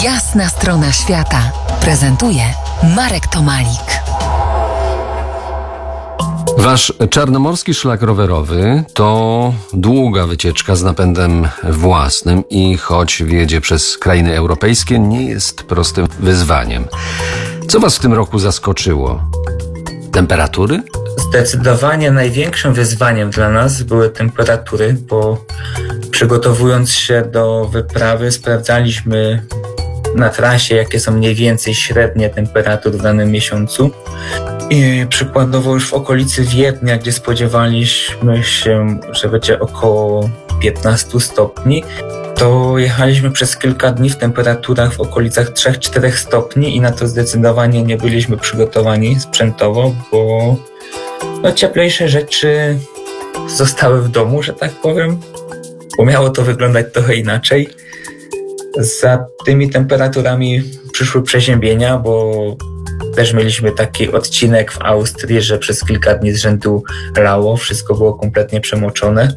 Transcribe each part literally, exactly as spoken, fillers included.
Jasna strona świata prezentuje Marek Tomalik. Wasz czarnomorski szlak rowerowy to długa wycieczka z napędem własnym i choć wiedzie przez krainy europejskie, nie jest prostym wyzwaniem. Co was w tym roku zaskoczyło? Temperatury? Zdecydowanie największym wyzwaniem dla nas były temperatury, bo przygotowując się do wyprawy sprawdzaliśmy na trasie, jakie są mniej więcej średnie temperatury w danym miesiącu. I przykładowo już w okolicy Wiednia, gdzie spodziewaliśmy się, że będzie około piętnaście stopni, to jechaliśmy przez kilka dni w temperaturach w okolicach trzy cztery stopni i na to zdecydowanie nie byliśmy przygotowani sprzętowo, bo no, cieplejsze rzeczy zostały w domu, że tak powiem, bo miało to wyglądać trochę inaczej. Za tymi temperaturami przyszły przeziębienia, bo też mieliśmy taki odcinek w Austrii, że przez kilka dni z rzędu lało, wszystko było kompletnie przemoczone.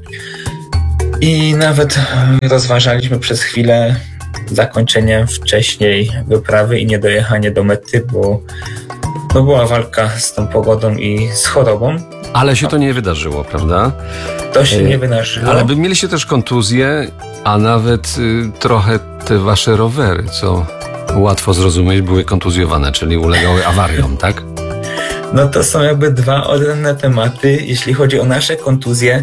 I nawet rozważaliśmy przez chwilę zakończenie wcześniej wyprawy i niedojechanie do mety, bo no była walka z tą pogodą i z chorobą. Ale się to nie wydarzyło, prawda? To się nie wydarzyło. Ale wy mieliście też kontuzje, a nawet y, trochę te wasze rowery, co łatwo zrozumieć, były kontuzjowane, czyli ulegały awariom, tak? No to są jakby dwa odrębne tematy. Jeśli chodzi o nasze kontuzje,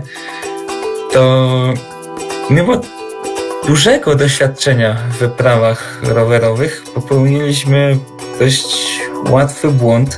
to mimo dużego doświadczenia w wyprawach rowerowych popełniliśmy dość łatwy błąd.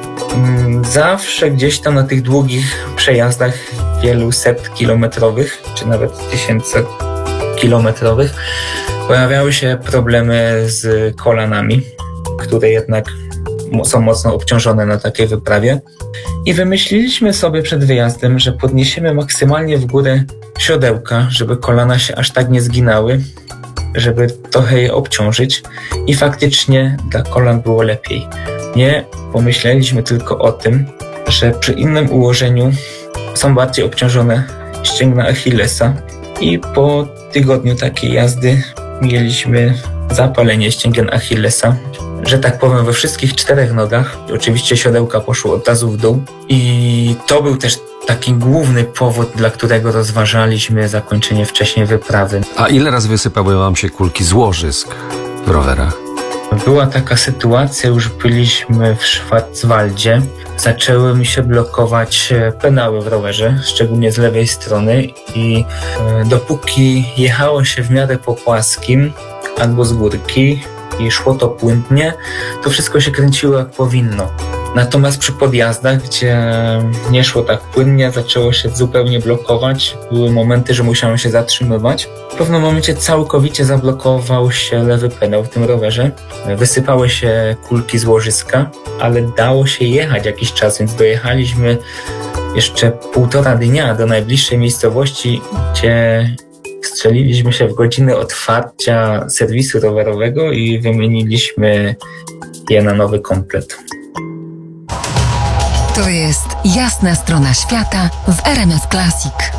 Zawsze gdzieś tam na tych długich przejazdach wielu set kilometrowych, czy nawet tysięcokilometrowych pojawiały się problemy z kolanami, które jednak są mocno obciążone na takiej wyprawie. I wymyśliliśmy sobie przed wyjazdem, że podniesiemy maksymalnie w górę siodełka, żeby kolana się aż tak nie zginały, żeby trochę je obciążyć i faktycznie dla kolan było lepiej. Nie pomyśleliśmy tylko o tym, że przy innym ułożeniu są bardziej obciążone ścięgna Achillesa i po tygodniu takiej jazdy mieliśmy zapalenie ścięgien Achillesa, że tak powiem we wszystkich czterech nogach. Oczywiście siodełka poszło od razu w dół i to był też taki główny powód, dla którego rozważaliśmy zakończenie wcześniej wyprawy. A ile razy wysypały wam się kulki z łożysk w rowerach? Była taka sytuacja, już byliśmy w Schwarzwaldzie. Zaczęły mi się blokować pedały w rowerze, szczególnie z lewej strony i dopóki jechało się w miarę po płaskim albo z górki i szło to płynnie, to wszystko się kręciło jak powinno. Natomiast przy podjazdach, gdzie nie szło tak płynnie, zaczęło się zupełnie blokować. Były momenty, że musiałem się zatrzymywać. W pewnym momencie całkowicie zablokował się lewy pedał w tym rowerze. Wysypały się kulki z łożyska, ale dało się jechać jakiś czas, więc dojechaliśmy jeszcze półtora dnia do najbliższej miejscowości, gdzie strzeliliśmy się w godziny otwarcia serwisu rowerowego i wymieniliśmy je na nowy komplet. To jest Jasna strona świata w R M F Classic.